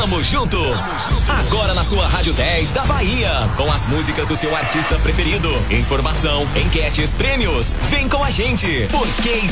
Tamo junto. Agora na sua Rádio 10 da Bahia, com as músicas do seu artista preferido. Informação, enquetes, prêmios. Vem com a gente, porque